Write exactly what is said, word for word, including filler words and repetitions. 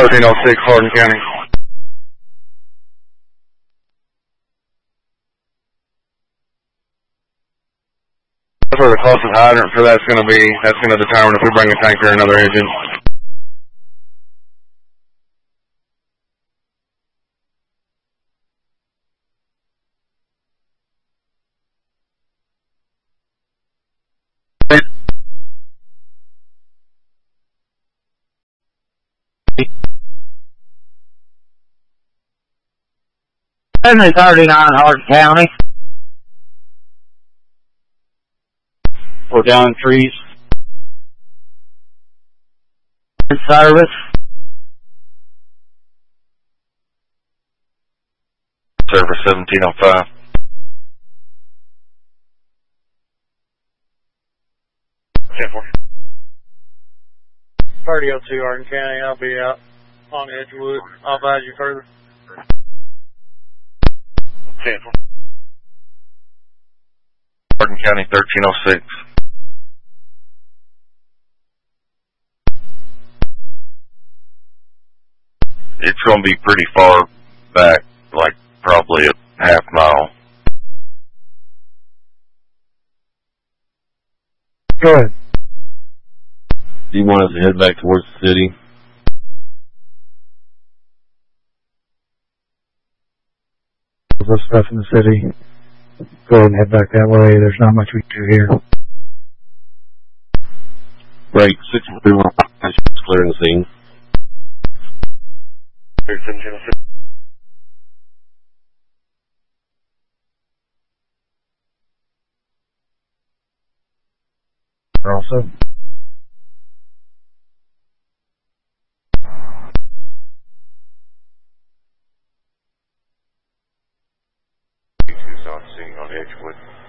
thirteen oh six, Hardin County. That's where the closest hydrant for that's going to be. That's going to determine if we bring a tanker or another engine. seventy thirty-nine, Hardin County. We're down in trees. In service. Service seventeen oh five. ten four. thirty oh two, Hardin County. I'll be out on Edgewood. I'll advise you further. ten four. Hardin County, thirteen oh six. It's going to be pretty far back, like probably a half mile. Go ahead. Do you want us to head back towards the city? There's stuff in the city. Go ahead and head back that way. There's not much we can do here. Break six two one, clearing the scene. seventeen oh six. Also. Tucson scene on Edgewood.